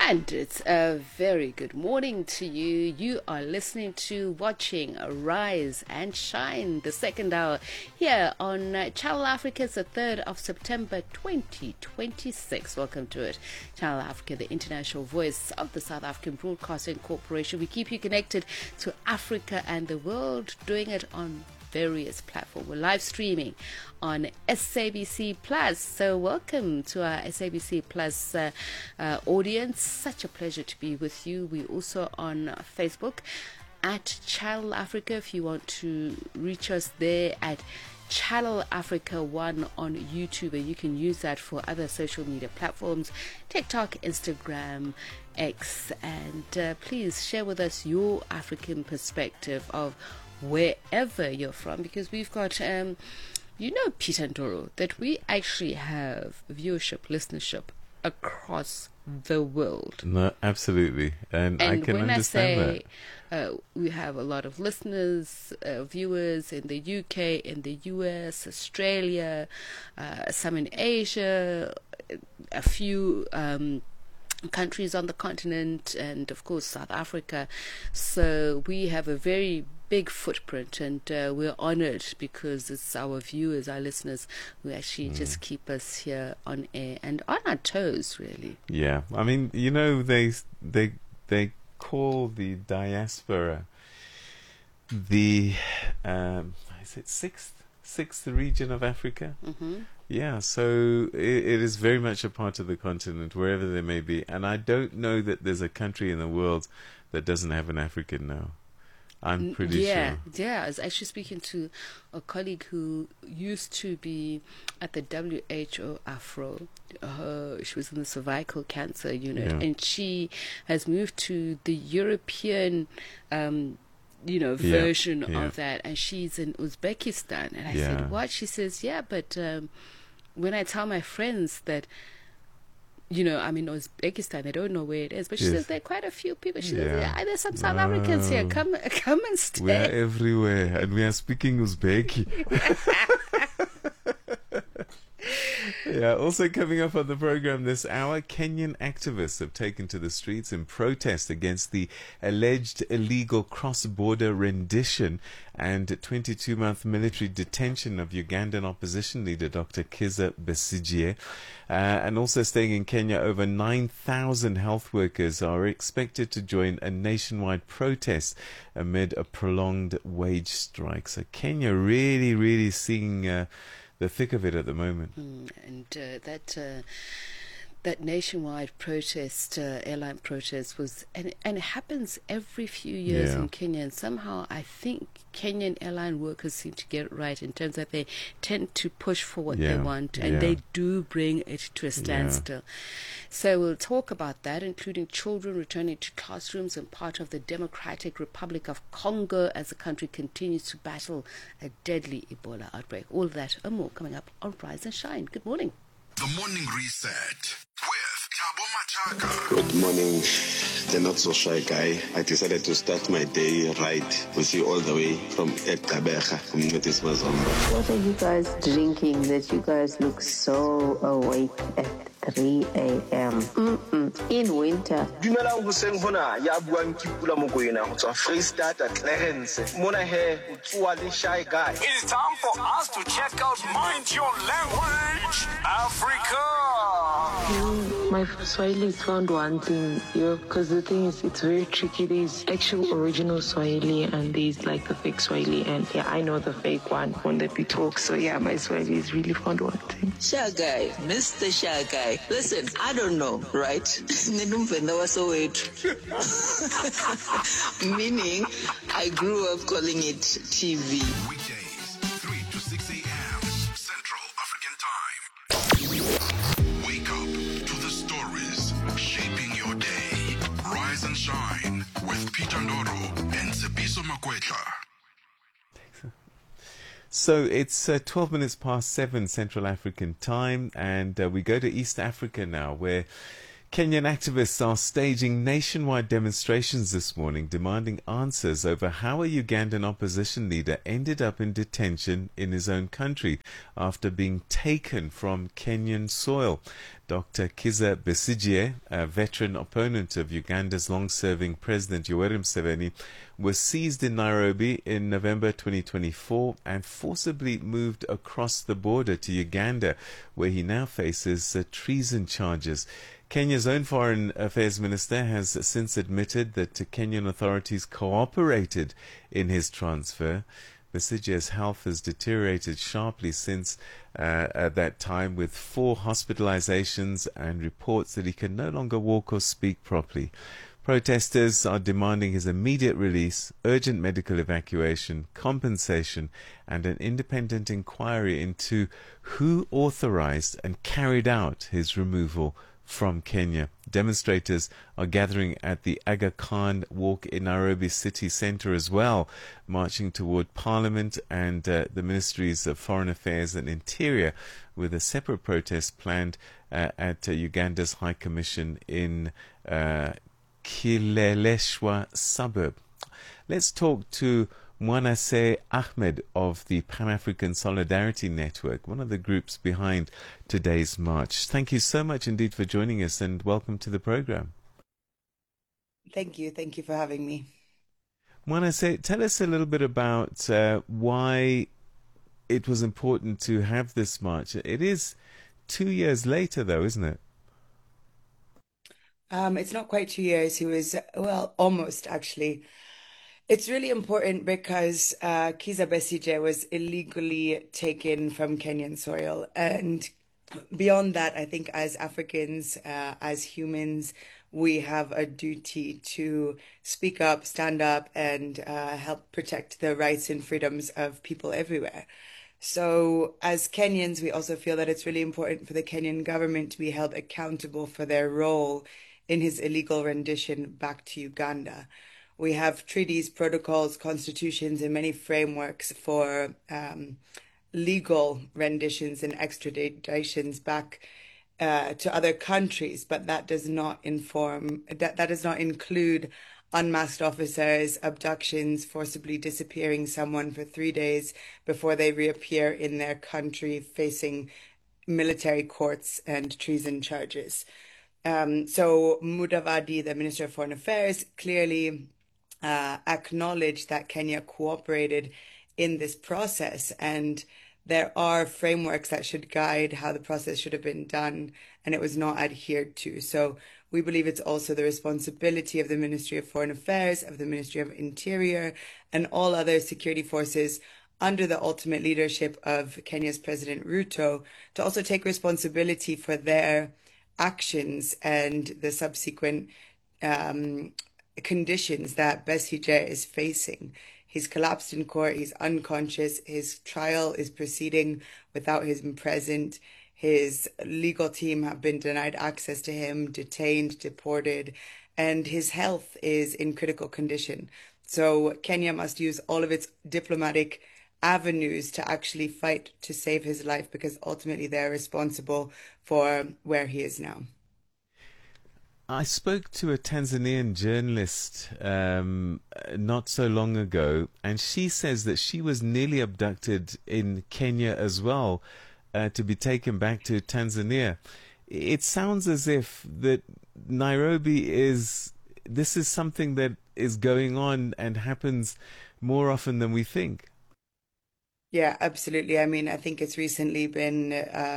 And it's a very good morning to you. You are listening to, watching Rise and Shine, the second hour here on Channel Africa. It's the 3rd of September 2026. Welcome to it. Channel Africa, the international voice of the South African Broadcasting Corporation. We keep you connected to Africa and the world, doing it on various platforms. We're live streaming on SABC Plus. So welcome to our SABC Plus audience. Such a pleasure to be with you. We're also on Facebook at Channel Africa. If you want to reach us there at Channel Africa 1 on YouTube, and you can use that for other social media platforms, TikTok, Instagram, X, and please share with us your African perspective of wherever you're from, because we've got Peter Ndoro, that we actually have viewership, listenership across the world. No, absolutely, and I can understand that. We have a lot of listeners, viewers in the UK, in the US, Australia, some in Asia, a few countries on the continent, and of course South Africa. So we have a very big footprint, and we're honored because it's our viewers, our listeners, who actually just keep us here on air and on our toes, really. Yeah, I mean, they call the diaspora the is it sixth region of Africa? Mm-hmm. Yeah, so it is very much a part of the continent, wherever they may be. And I don't know that there's a country in the world that doesn't have an African now. I'm pretty sure. Yeah, I was actually speaking to a colleague who used to be at the WHO Afro. She was in the cervical cancer unit, and she has moved to the European version of that, and she's in Uzbekistan. And I said, what? She says, but when I tell my friends that I'm in Uzbekistan, they don't know where it is. But she says there are quite a few people. She says, there's some South Africans here. Come and stay. We are everywhere, and we are speaking Uzbeki. Also coming up on the program this hour, Kenyan activists have taken to the streets in protest against the alleged illegal cross-border rendition and 22-month military detention of Ugandan opposition leader Dr. Kizza Besigye. And also staying in Kenya, over 9,000 health workers are expected to join a nationwide protest amid a prolonged wage strike. So Kenya really, really seeing the thick of it at the moment. And that nationwide protest, airline protest, was, and it happens every few years in Kenya, and somehow I think Kenyan airline workers seem to get it right in terms that they tend to push for what they want, and they do bring it to a standstill. So we'll talk about that, including children returning to classrooms and part of the Democratic Republic of Congo as the country continues to battle a deadly Ebola outbreak. All of that and more coming up on Rise and Shine. Good morning. The Morning Reset with Thabo Machaka. Good morning, the not so shy guy. I decided to start my day right with you all the way from Ekabecha, from Metis Mazomba. What are you guys drinking that you guys look so awake at 3 a.m. In winter? Dumelang hoseng hona ya buang ke Pula Mokoena go tswa Freestata Clarence. Mona he o tswa le shy guy. It is time for us to check out Mind Your Language Africa. My Swahili found one thing, because the thing is, it's very tricky. There's actual original Swahili and there's like the fake Swahili, and I know the fake one that we talk. So my Swahili is really found one thing. Shy guy, Mr. Shy guy. Listen, I don't know, right? Meaning, I grew up calling it TV. Weekdays, 3 to 6 a.m. Central African Time. Wake up to the stories shaping your day. Rise and Shine with Peter Ndoro and Tsepiso Makwetla. So it's 12 minutes past 7 Central African Time, and we go to East Africa now, where Kenyan activists are staging nationwide demonstrations this morning demanding answers over how a Ugandan opposition leader ended up in detention in his own country after being taken from Kenyan soil. Dr. Kizza Besigye, a veteran opponent of Uganda's long-serving President Yoweri Museveni, was seized in Nairobi in November 2024 and forcibly moved across the border to Uganda, where he now faces treason charges. Kenya's own Foreign Affairs Minister has since admitted that Kenyan authorities cooperated in his transfer. Besigye's health has deteriorated sharply since at that time, with 4 hospitalizations and reports that he can no longer walk or speak properly. Protesters are demanding his immediate release, urgent medical evacuation, compensation, and an independent inquiry into who authorized and carried out his removal from Kenya. Demonstrators are gathering at the Aga Khan Walk in Nairobi city centre as well, marching toward Parliament and the Ministries of Foreign Affairs and Interior, with a separate protest planned at Uganda's High Commission in Kileleshwa suburb. Let's talk to Mwanase Ahmed of the Pan-African Solidarity Network, one of the groups behind today's march. Thank you so much indeed for joining us and welcome to the program. Thank you. Thank you for having me. Mwanase, tell us a little bit about why it was important to have this march. It is 2 years later though, isn't it? It's not quite 2 years. He was, well, almost actually. It's really important because Kizza Besigye was illegally taken from Kenyan soil. And beyond that, I think as Africans, as humans, we have a duty to speak up, stand up, and help protect the rights and freedoms of people everywhere. So as Kenyans, we also feel that it's really important for the Kenyan government to be held accountable for their role in his illegal rendition back to Uganda. We have treaties, protocols, constitutions, and many frameworks for legal renditions and extraditions back to other countries, but that does not include unmasked officers, abductions, forcibly disappearing someone for 3 days before they reappear in their country facing military courts and treason charges. So Mudavadi, the Minister of Foreign Affairs, clearly acknowledged that Kenya cooperated in this process, and there are frameworks that should guide how the process should have been done, and it was not adhered to. So we believe it's also the responsibility of the Ministry of Foreign Affairs, of the Ministry of Interior, and all other security forces under the ultimate leadership of Kenya's President Ruto to also take responsibility for their actions and the subsequent conditions that Besigye is facing. He's collapsed in court, he's unconscious, his trial is proceeding without him present, his legal team have been denied access to him, detained, deported, and his health is in critical condition. So Kenya must use all of its diplomatic avenues to actually fight to save his life, because ultimately they're responsible for where he is now. I spoke to a Tanzanian journalist not so long ago, and she says that she was nearly abducted in Kenya as well, to be taken back to Tanzania. It sounds as if that Nairobi this is something that is going on and happens more often than we think. Yeah, absolutely. I mean, I think it's recently been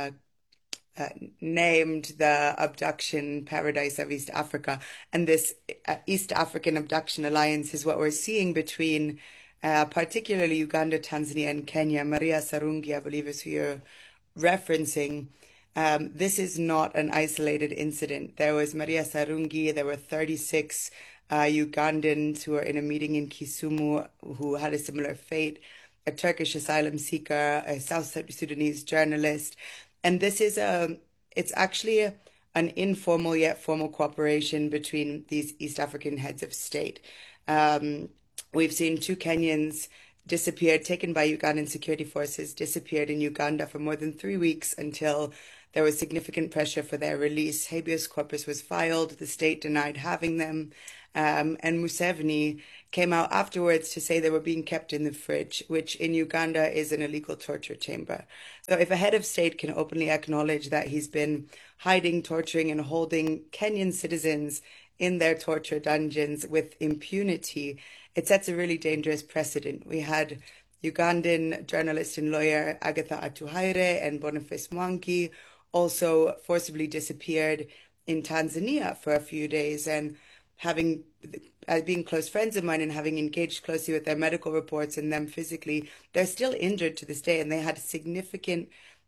named the abduction paradise of East Africa. And this East African Abduction Alliance is what we're seeing between particularly Uganda, Tanzania, and Kenya. Maria Sarungi, I believe, is who you're referencing. This is not an isolated incident. There was Maria Sarungi, there were 36 Ugandans who were in a meeting in Kisumu who had a similar fate, a Turkish asylum seeker, a South Sudanese journalist. And this is it's actually an informal yet formal cooperation between these East African heads of state. We've seen 2 Kenyans disappeared, taken by Ugandan security forces, disappeared in Uganda for more than 3 weeks until there was significant pressure for their release. Habeas corpus was filed, the state denied having them, and Museveni came out afterwards to say they were being kept in the fridge, which in Uganda is an illegal torture chamber. So if a head of state can openly acknowledge that he's been hiding, torturing, and holding Kenyan citizens in their torture dungeons with impunity, it sets a really dangerous precedent. We had Ugandan journalist and lawyer Agatha Atuhaire and Boniface Mwangi also forcibly disappeared in Tanzania for a few days, and being close friends of mine and having engaged closely with their medical reports and them physically, they're still injured to this day, and they had significant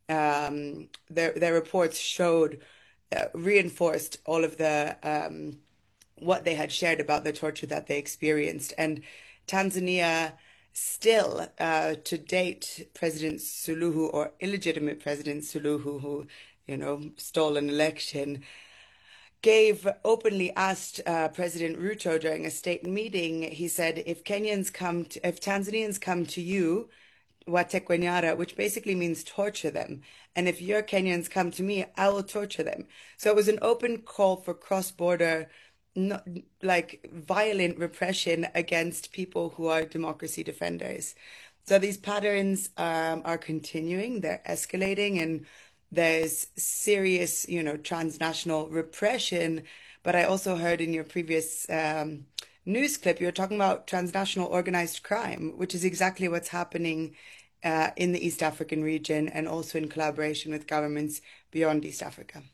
their reports showed reinforced all of the what they had shared about the torture that they experienced. And Tanzania still, to date, President Suluhu, or illegitimate President Suluhu, who, stole an election, openly asked President Ruto during a state meeting, he said, if Tanzanians come to you, watekwe nyara, which basically means torture them, and if your Kenyans come to me, I will torture them. So it was an open call for cross-border, violent repression against people who are democracy defenders. So these patterns are continuing, they're escalating, and there's serious, transnational repression. But I also heard in your previous news clip, you were talking about transnational organized crime, which is exactly what's happening in the East African region, and also in collaboration with governments beyond East Africa.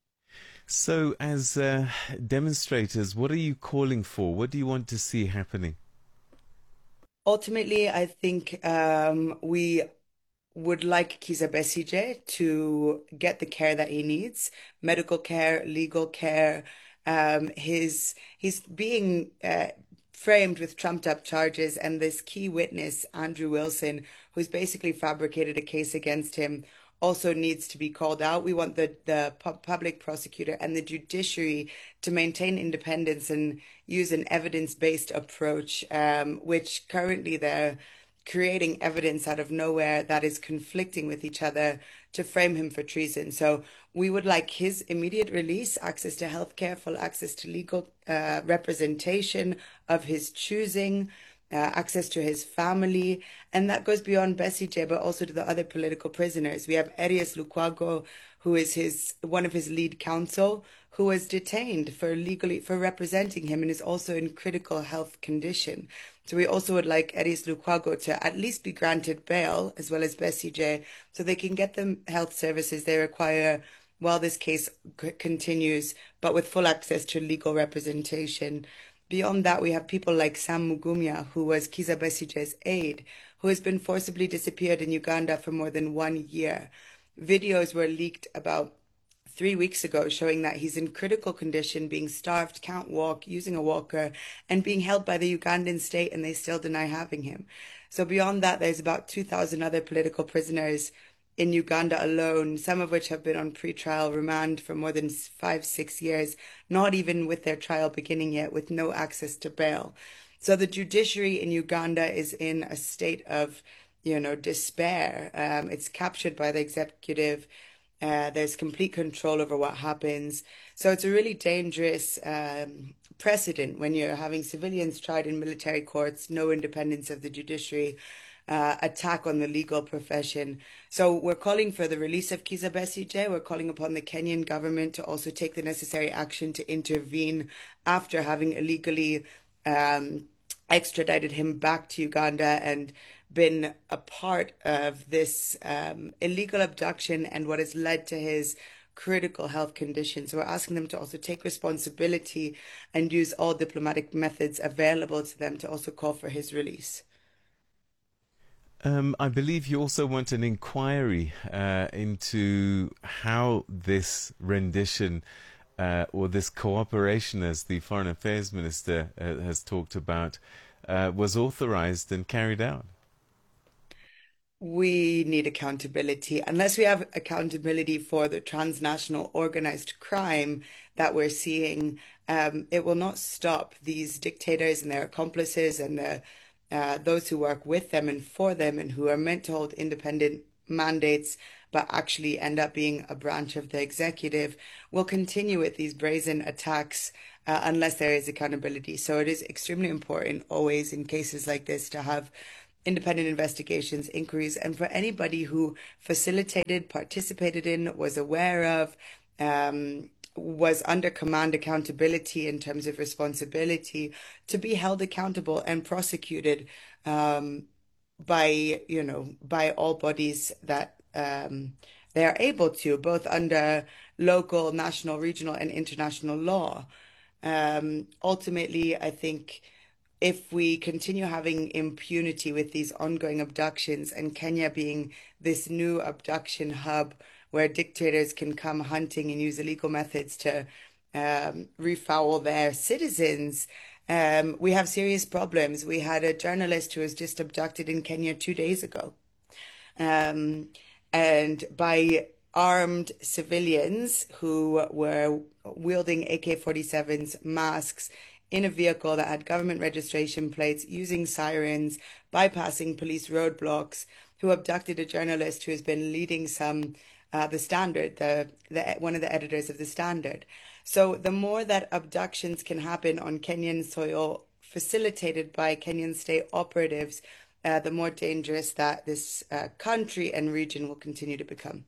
So as demonstrators, what are you calling for? What do you want to see happening? Ultimately, I think we would like Kizza Besigye to get the care that he needs, medical care, legal care. He's being framed with trumped up charges, and this key witness, Andrew Wilson, who's basically fabricated a case against him, also needs to be called out. We want the public prosecutor and the judiciary to maintain independence and use an evidence-based approach, which currently they're creating evidence out of nowhere that is conflicting with each other to frame him for treason. So we would like his immediate release, access to healthcare, full access to legal representation of his choosing, access to his family, and that goes beyond Besigye, but also to the other political prisoners. We have Erias Lukwago, who is one of his lead counsel, who was detained for representing him and is also in critical health condition. So we also would like Erias Lukwago to at least be granted bail, as well as Besigye, so they can get the health services they require while this case continues, but with full access to legal representation. Beyond that, we have people like Sam Mugumya, who was Kizza Besigye's aide, who has been forcibly disappeared in Uganda for more than 1 year. Videos were leaked about 3 weeks ago showing that he's in critical condition, being starved, can't walk, using a walker, and being held by the Ugandan state, and they still deny having him. So beyond that, there's about 2,000 other political prisoners in Uganda alone, some of which have been on pre-trial remand for more than 5-6 years, not even with their trial beginning yet, with no access to bail. So the judiciary in Uganda is in a state of, despair. It's captured by the executive. There's complete control over what happens. So it's a really dangerous precedent when you're having civilians tried in military courts, no independence of the judiciary, attack on the legal profession. So we're calling for the release of Kizza Besigye. We're calling upon the Kenyan government to also take the necessary action to intervene after having illegally extradited him back to Uganda and been a part of this illegal abduction and what has led to his critical health conditions. So we're asking them to also take responsibility and use all diplomatic methods available to them to also call for his release. I believe you also want an inquiry into how this rendition or this cooperation, as the Foreign Affairs Minister has talked about, was authorized and carried out. We need accountability. Unless we have accountability for the transnational organized crime that we're seeing, it will not stop these dictators and their accomplices and those who work with them and for them and who are meant to hold independent mandates, but actually end up being a branch of the executive, will continue with these brazen attacks unless there is accountability. So it is extremely important always in cases like this to have independent investigations, inquiries, and for anybody who facilitated, participated in, was aware of, was under command accountability in terms of responsibility, to be held accountable and prosecuted by all bodies that they are able to, both under local, national, regional, and international law. Ultimately, I think if we continue having impunity with these ongoing abductions, and Kenya being this new abduction hub where dictators can come hunting and use illegal methods to refoul their citizens, we have serious problems. We had a journalist who was just abducted in Kenya 2 days ago, and by armed civilians who were wielding AK-47s, masks, in a vehicle that had government registration plates, using sirens, bypassing police roadblocks, who abducted a journalist who has been leading the Standard, one of the editors of the Standard. So the more that abductions can happen on Kenyan soil, facilitated by Kenyan state operatives, the more dangerous that this country and region will continue to become.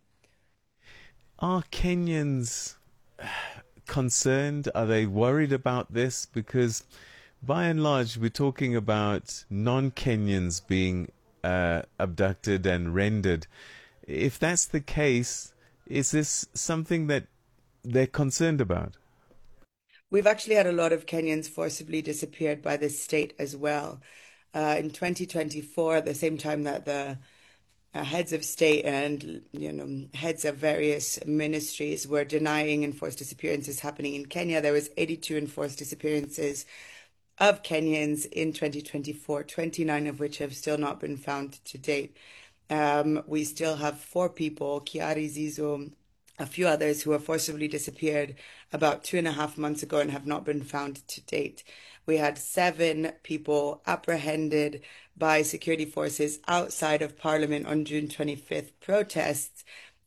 Are Kenyans concerned? Are they worried about this? Because by and large, we're talking about non-Kenyans being abducted and rendered. If that's the case, is this something that they're concerned about? We've actually had a lot of Kenyans forcibly disappeared by the state as well. In 2024, at the same time that the heads of state and heads of various ministries were denying enforced disappearances happening in Kenya, there was 82 enforced disappearances of Kenyans in 2024, 29 of which have still not been found to date. We still have 4 people, Kiari Zizo, a few others, who were forcibly disappeared about 2.5 months ago and have not been found to date. We had 7 people apprehended by security forces outside of Parliament on June 25th protests,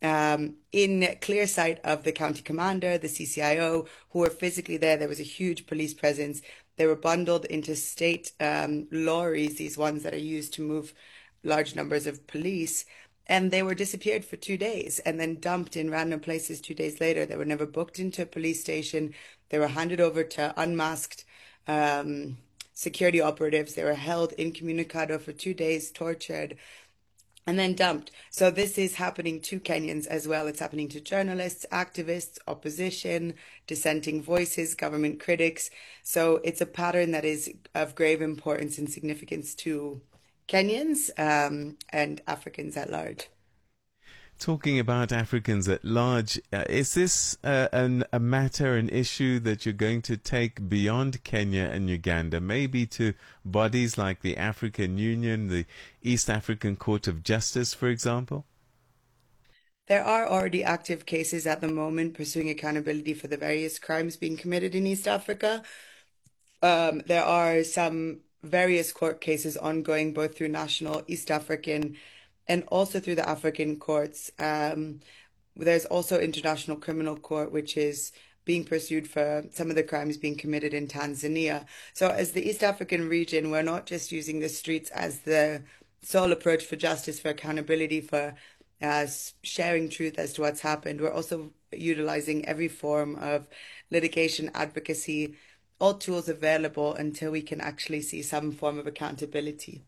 in clear sight of the county commander, the CCIO, who were physically there. There was a huge police presence. They were bundled into state lorries, these ones that are used to move large numbers of police, and they were disappeared for 2 days and then dumped in random places 2 days later. They were never booked into a police station. They were handed over to unmasked security operatives. They were held incommunicado for 2 days, tortured, and then dumped. So this is happening to Kenyans as well. It's happening to journalists, activists, opposition, dissenting voices, government critics. So it's a pattern that is of grave importance and significance to Kenyans and Africans at large. Talking about Africans at large, is this a matter, an issue that you're going to take beyond Kenya and Uganda, maybe to bodies like the African Union, the East African Court of Justice, for example? There are already active cases at the moment pursuing accountability for the various crimes being committed in East Africa. There are some various court cases ongoing, both through national, East African, and also through the African courts. There's also International Criminal Court, which is being pursued for some of the crimes being committed in Tanzania. So as the East African region, we're not just using the streets as the sole approach for justice, for accountability, for sharing truth as to what's happened. We're also utilizing every form of litigation, advocacy, all tools available until we can actually see some form of accountability.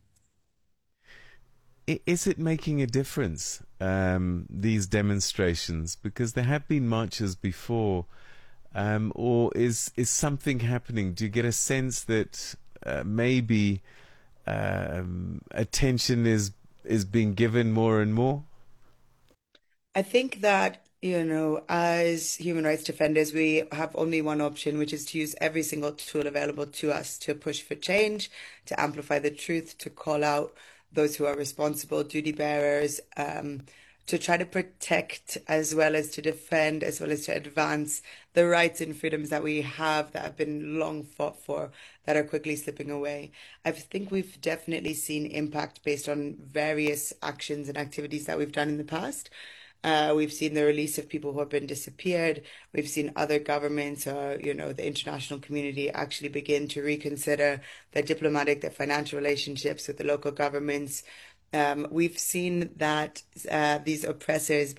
Is it making a difference, these demonstrations? Because there have been marches before, or is something happening? Do you get a sense that maybe attention is being given more and more? I think that, as human rights defenders, we have only one option, which is to use every single tool available to us to push for change, to amplify the truth, to call out those who are responsible, duty bearers, to try to protect as well as to defend as well as to advance the rights and freedoms that we have that have been long fought for that are quickly slipping away. I think we've definitely seen impact based on various actions and activities that we've done in the past. We've seen the release of people who have been disappeared. We've seen other governments or, the international community actually begin to reconsider their diplomatic, their financial relationships with the local governments. We've seen that these oppressors